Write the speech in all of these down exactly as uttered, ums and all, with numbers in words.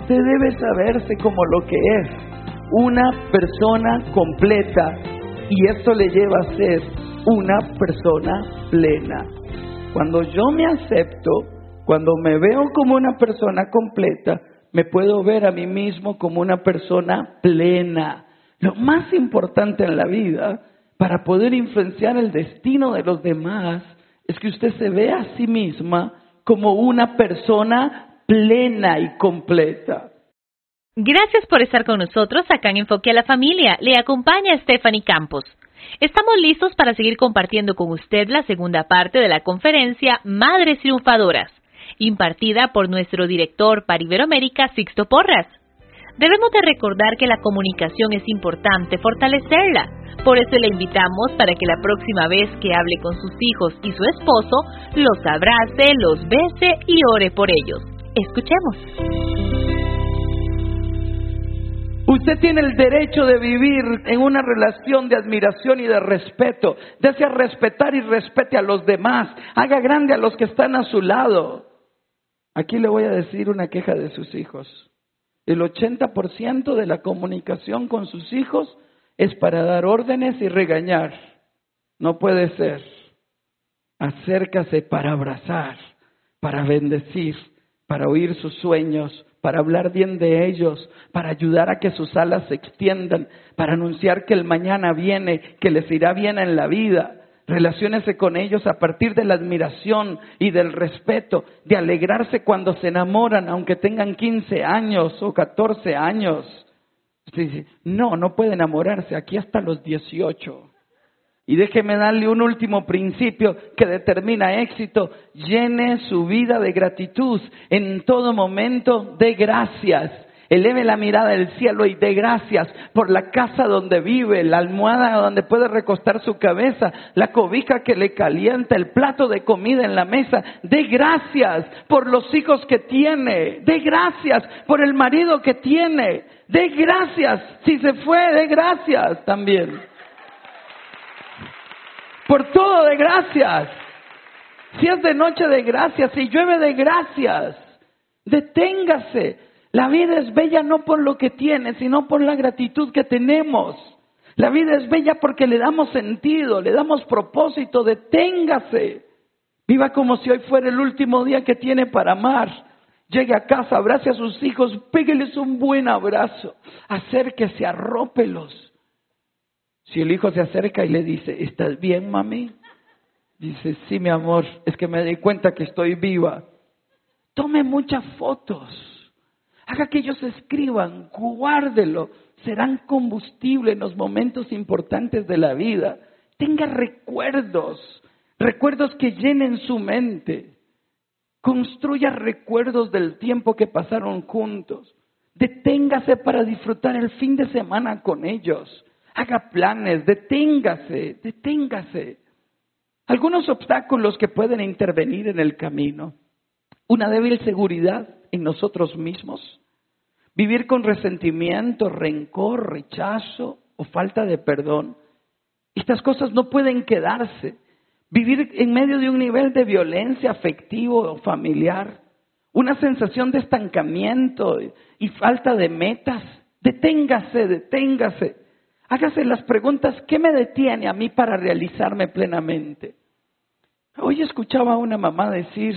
Usted debe saberse como lo que es, una persona completa, y esto le lleva a ser una persona plena. Cuando yo me acepto, cuando me veo como una persona completa, me puedo ver a mí mismo como una persona plena. Lo más importante en la vida, para poder influenciar el destino de los demás, es que usted se vea a sí misma como una persona plena y completa. Gracias por estar con nosotros acá en Enfoque a la Familia. Le acompaña Stephanie Campos. Estamos listos para seguir compartiendo con usted la segunda parte de la conferencia Madres Triunfadoras, impartida por nuestro director para Iberoamérica, Sixto Porras. Debemos de recordar que la comunicación es importante fortalecerla. Por eso le invitamos para que la próxima vez que hable con sus hijos y su esposo, los abrace, los bese y ore por ellos. Escuchemos. Usted tiene el derecho de vivir en una relación de admiración y de respeto. Desea respetar y respete a los demás. Haga grande a los que están a su lado. Aquí le voy a decir una queja de sus hijos. El ochenta por ciento de la comunicación con sus hijos es para dar órdenes y regañar. No puede ser. Acércase para abrazar, para bendecir, para oír sus sueños, para hablar bien de ellos, para ayudar a que sus alas se extiendan, para anunciar que el mañana viene, que les irá bien en la vida. Relaciónese con ellos a partir de la admiración y del respeto, de alegrarse cuando se enamoran, aunque tengan quince años o catorce años. Usted dice, no, no puede enamorarse, aquí hasta los dieciocho. Y déjeme darle un último principio que determina éxito. Llene su vida de gratitud. En todo momento, dé gracias. Eleve la mirada al cielo y dé gracias por la casa donde vive, la almohada donde puede recostar su cabeza, la cobija que le calienta, el plato de comida en la mesa. Dé gracias por los hijos que tiene. Dé gracias por el marido que tiene. Dé gracias. Si se fue, dé gracias también. Por todo de gracias. Si es de noche, de gracias. Si llueve, de gracias. Deténgase. La vida es bella no por lo que tiene, sino por la gratitud que tenemos. La vida es bella porque le damos sentido, le damos propósito. Deténgase. Viva como si hoy fuera el último día que tiene para amar. Llegue a casa, abrace a sus hijos, pégueles un buen abrazo. Acérquese, arrópelos. Si el hijo se acerca y le dice, ¿estás bien, mami? Dice, sí, mi amor, es que me di cuenta que estoy viva. Tome muchas fotos. Haga que ellos escriban, guárdelo. Serán combustible en los momentos importantes de la vida. Tenga recuerdos, recuerdos que llenen su mente. Construya recuerdos del tiempo que pasaron juntos. Deténgase para disfrutar el fin de semana con ellos. Haga planes, deténgase, deténgase. Algunos obstáculos que pueden intervenir en el camino. Una débil seguridad en nosotros mismos. Vivir con resentimiento, rencor, rechazo o falta de perdón. Estas cosas no pueden quedarse. Vivir en medio de un nivel de violencia afectivo o familiar. Una sensación de estancamiento y falta de metas. Deténgase, deténgase. Hágase las preguntas, ¿qué me detiene a mí para realizarme plenamente? Hoy escuchaba a una mamá decir,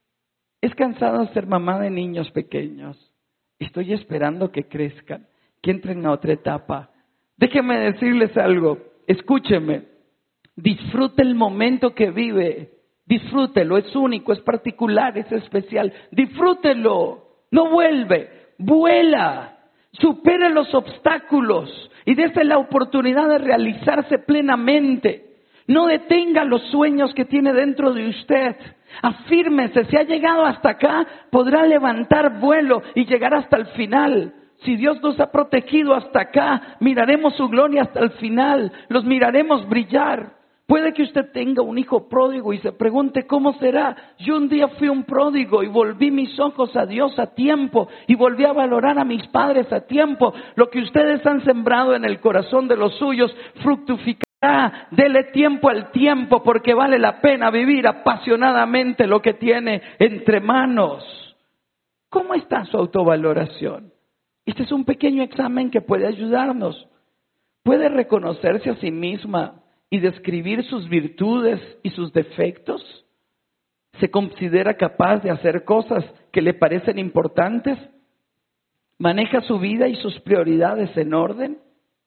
es cansado ser mamá de niños pequeños. Estoy esperando que crezcan, que entren a otra etapa. Déjenme decirles algo, escúcheme, disfrute el momento que vive, disfrútelo, es único, es particular, es especial, disfrútelo, no vuelve, vuela. Supere los obstáculos y dése la oportunidad de realizarse plenamente. No detenga los sueños que tiene dentro de usted. Afírmese, si ha llegado hasta acá, podrá levantar vuelo y llegar hasta el final. Si Dios nos ha protegido hasta acá, miraremos su gloria hasta el final. Los miraremos brillar. Puede que usted tenga un hijo pródigo y se pregunte cómo será. Yo un día fui un pródigo y volví mis ojos a Dios a tiempo y volví a valorar a mis padres a tiempo. Lo que ustedes han sembrado en el corazón de los suyos fructificará. Dele tiempo al tiempo porque vale la pena vivir apasionadamente lo que tiene entre manos. ¿Cómo está su autovaloración? Este es un pequeño examen que puede ayudarnos. ¿Puede reconocerse a sí misma y describir sus virtudes y sus defectos? ¿Se considera capaz de hacer cosas que le parecen importantes? ¿Maneja su vida y sus prioridades en orden?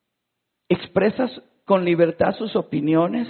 ¿Expresa con libertad sus opiniones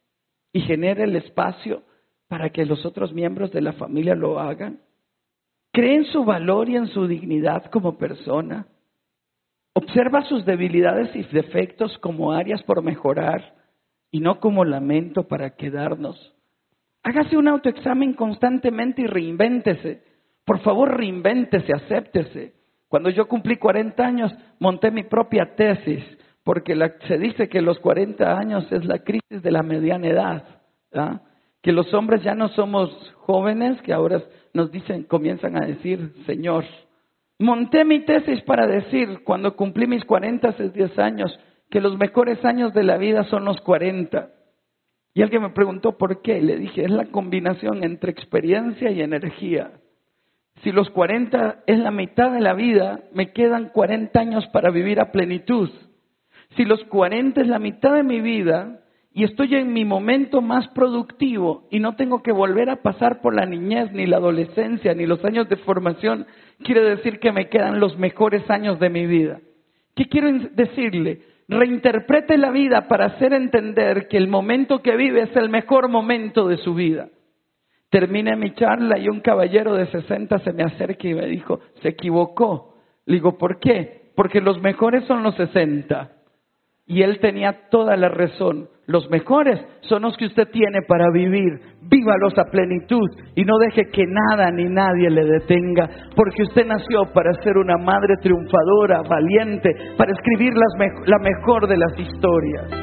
y genera el espacio para que los otros miembros de la familia lo hagan? ¿Cree en su valor y en su dignidad como persona? ¿Observa sus debilidades y defectos como áreas por mejorar y no como lamento para quedarnos? Hágase un autoexamen constantemente y reinvéntese. Por favor, reinvéntese, acéptese. Cuando yo cumplí cuarenta años, monté mi propia tesis, porque la, se dice que los cuarenta años es la crisis de la mediana edad, ¿ah? Que los hombres ya no somos jóvenes, que ahora nos dicen, comienzan a decir, Señor. Monté mi tesis para decir, cuando cumplí mis cuarenta, hace diez años, que los mejores años de la vida son los cuarenta. Y alguien me preguntó por qué. Le dije, es la combinación entre experiencia y energía. Si los cuarenta es la mitad de la vida, me quedan cuarenta años para vivir a plenitud. Si los cuarenta es la mitad de mi vida y estoy en mi momento más productivo y no tengo que volver a pasar por la niñez, ni la adolescencia, ni los años de formación, quiere decir que me quedan los mejores años de mi vida. ¿Qué quiero decirle? Reinterprete la vida para hacer entender que el momento que vive es el mejor momento de su vida. Terminé mi charla y un caballero de sesenta se me acerca y me dijo, se equivocó. Le digo, ¿por qué? Porque los mejores son los sesenta. Y él tenía toda la razón. Los mejores son los que usted tiene para vivir. Vívalos a plenitud y no deje que nada ni nadie le detenga, porque usted nació para ser una madre triunfadora, valiente, para escribir las me- la mejor de las historias.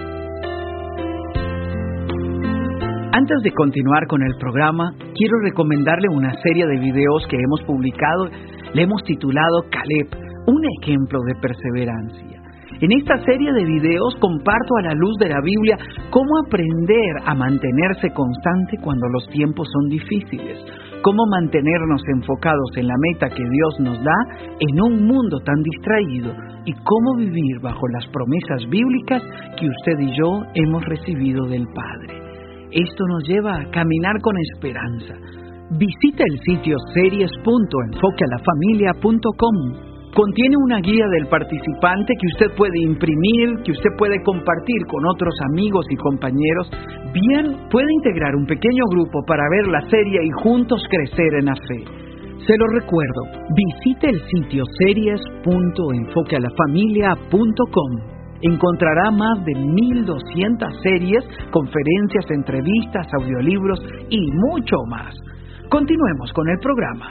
Antes de continuar con el programa, quiero recomendarle una serie de videos que hemos publicado. Le hemos titulado Caleb, un ejemplo de perseverancia. En esta serie de videos comparto a la luz de la Biblia cómo aprender a mantenerse constante cuando los tiempos son difíciles, cómo mantenernos enfocados en la meta que Dios nos da en un mundo tan distraído y cómo vivir bajo las promesas bíblicas que usted y yo hemos recibido del Padre. Esto nos lleva a caminar con esperanza. Visita el sitio series punto enfoque a la familia punto com. Contiene una guía del participante que usted puede imprimir, que usted puede compartir con otros amigos y compañeros. Bien, puede integrar un pequeño grupo para ver la serie y juntos crecer en la fe. Se lo recuerdo, visite el sitio series punto enfoque a la familia punto com. Encontrará más de mil doscientas series, conferencias, entrevistas, audiolibros y mucho más. Continuemos con el programa.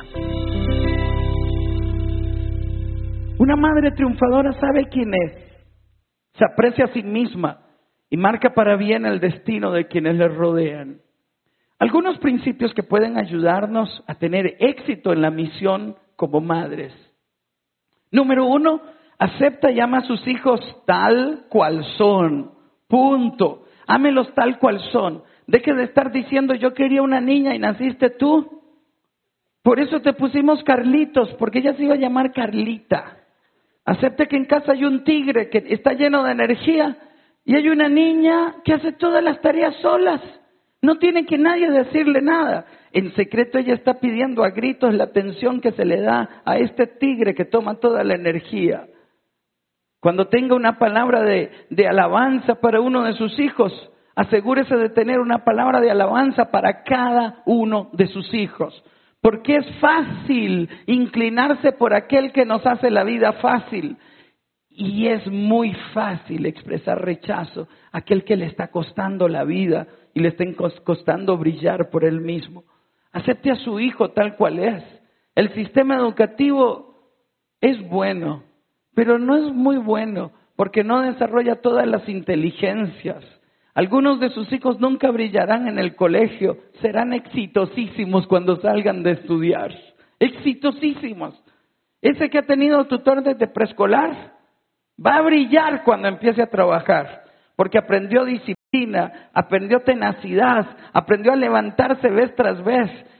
Una madre triunfadora sabe quién es, se aprecia a sí misma y marca para bien el destino de quienes le rodean. Algunos principios que pueden ayudarnos a tener éxito en la misión como madres. Número uno, acepta y ama a sus hijos tal cual son. Punto. Ámelos tal cual son. Deje de estar diciendo yo quería una niña y naciste tú. Por eso te pusimos Carlitos, porque ella se iba a llamar Carlita. Acepte que en casa hay un tigre que está lleno de energía y hay una niña que hace todas las tareas solas. No tiene que nadie decirle nada. En secreto ella está pidiendo a gritos la atención que se le da a este tigre que toma toda la energía. Cuando tenga una palabra de, de alabanza para uno de sus hijos, asegúrese de tener una palabra de alabanza para cada uno de sus hijos. Porque es fácil inclinarse por aquel que nos hace la vida fácil. Y es muy fácil expresar rechazo a aquel que le está costando la vida y le está costando brillar por él mismo. Acepte a su hijo tal cual es. El sistema educativo es bueno, pero no es muy bueno porque no desarrolla todas las inteligencias. Algunos de sus hijos nunca brillarán en el colegio, serán exitosísimos cuando salgan de estudiar. Exitosísimos. Ese que ha tenido tutor desde preescolar va a brillar cuando empiece a trabajar, porque aprendió disciplina, aprendió tenacidad, aprendió a levantarse vez tras vez.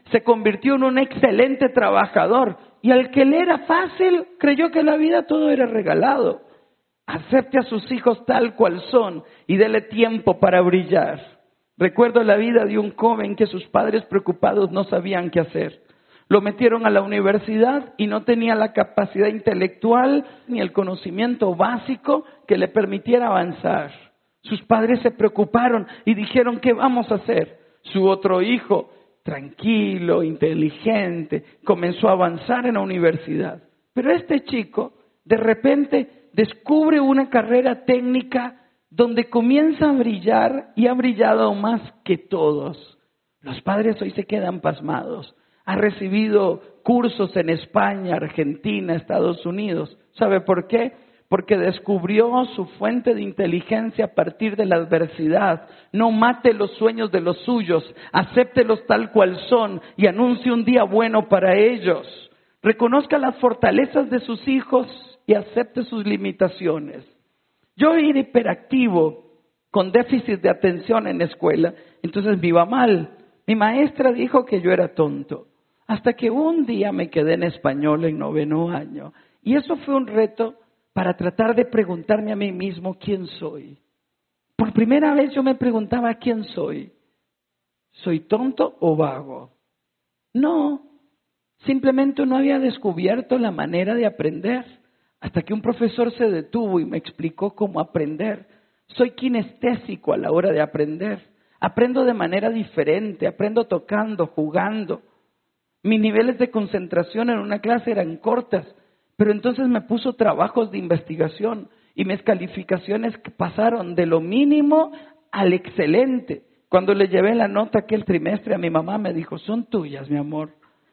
se convirtió en un excelente trabajador. Y al que le era fácil, creyó que la vida todo era regalado. Acepte a sus hijos tal cual son y dele tiempo para brillar. Recuerdo la vida de un joven que sus padres preocupados no sabían qué hacer. Lo metieron a la universidad y no tenía la capacidad intelectual ni el conocimiento básico que le permitiera avanzar. Sus padres se preocuparon y dijeron, ¿qué vamos a hacer? Su otro hijo, tranquilo, inteligente, comenzó a avanzar en la universidad. Pero este chico, de repente, descubre una carrera técnica donde comienza a brillar y ha brillado más que todos. Los padres hoy se quedan pasmados. Ha recibido cursos en España, Argentina, Estados Unidos. ¿Sabe por qué? Porque descubrió su fuente de inteligencia a partir de la adversidad. No mate los sueños de los suyos, acéptelos tal cual son y anuncie un día bueno para ellos. Reconozca las fortalezas de sus hijos y acepte sus limitaciones. Yo era hiperactivo, con déficit de atención en la escuela, entonces me iba mal. Mi maestra dijo que yo era tonto. Hasta que un día me quedé en español en noveno año. Y eso fue un reto para tratar de preguntarme a mí mismo quién soy. Por primera vez yo me preguntaba quién soy. ¿Soy tonto o vago? No, simplemente no había descubierto la manera de aprender. Hasta que un profesor se detuvo y me explicó cómo aprender. Soy kinestésico a la hora de aprender. Aprendo de manera diferente, aprendo tocando, jugando. Mis niveles de concentración en una clase eran cortas, pero entonces me puso trabajos de investigación y mis calificaciones pasaron de lo mínimo al excelente. Cuando le llevé la nota aquel trimestre a mi mamá me dijo, ¿son tuyas, mi amor?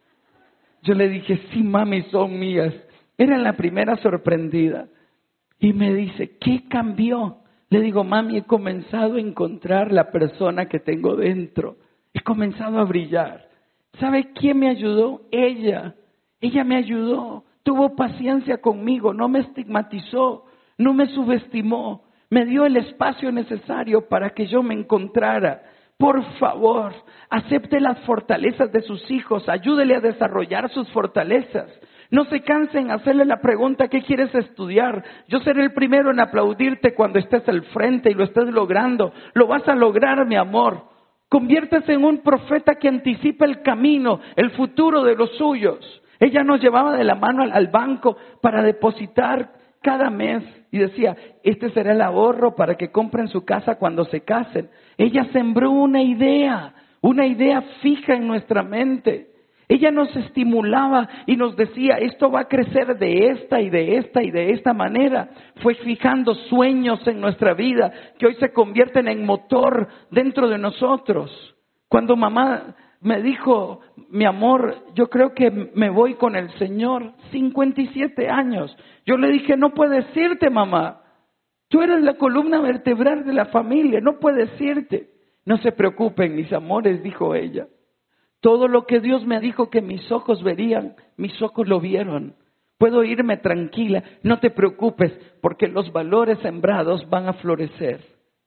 Yo le dije, sí, mami, son mías. Era la primera sorprendida. Y me dice, ¿qué cambió? Le digo, mami, he comenzado a encontrar la persona que tengo dentro. He comenzado a brillar. ¿Sabe quién me ayudó? Ella. Ella me ayudó. Tuvo paciencia conmigo. No me estigmatizó. No me subestimó. Me dio el espacio necesario para que yo me encontrara. Por favor, acepte las fortalezas de sus hijos. Ayúdele a desarrollar sus fortalezas. No se cansen hacerle la pregunta, ¿qué quieres estudiar? Yo seré el primero en aplaudirte cuando estés al frente y lo estés logrando. Lo vas a lograr, mi amor. Conviértese en un profeta que anticipa el camino, el futuro de los suyos. Ella nos llevaba de la mano al, al banco para depositar cada mes y decía, este será el ahorro para que compren su casa cuando se casen. Ella sembró una idea, una idea fija en nuestra mente. Ella nos estimulaba y nos decía, esto va a crecer de esta y de esta y de esta manera. Fue fijando sueños en nuestra vida que hoy se convierten en motor dentro de nosotros. Cuando mamá me dijo, mi amor, yo creo que me voy con el Señor, cincuenta y siete años. Yo le dije, no puedes irte, mamá. Tú eres la columna vertebral de la familia, no puedes irte. No se preocupen, mis amores, dijo ella. Todo lo que Dios me dijo que mis ojos verían, mis ojos lo vieron. Puedo irme tranquila, no te preocupes, porque los valores sembrados van a florecer.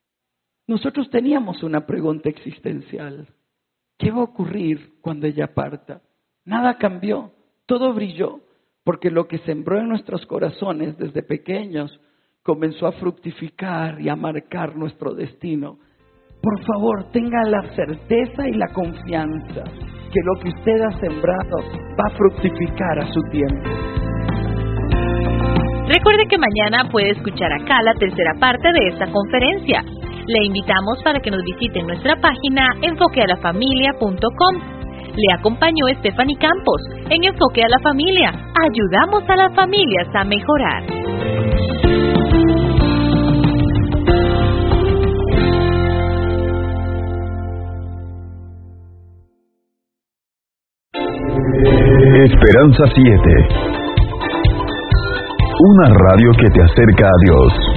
Nosotros teníamos una pregunta existencial. ¿Qué va a ocurrir cuando ella parta? Nada cambió, todo brilló, porque lo que sembró en nuestros corazones desde pequeños comenzó a fructificar y a marcar nuestro destino. Por favor, tenga la certeza y la confianza que lo que usted ha sembrado va a fructificar a su tiempo. Recuerde que mañana puede escuchar acá la tercera parte de esta conferencia. Le invitamos para que nos visite en nuestra página enfoque a la familia punto com. Le acompañó Stephanie Campos en Enfoque a la Familia. Ayudamos a las familias a mejorar. Esperanza siete. Una radio que te acerca a Dios.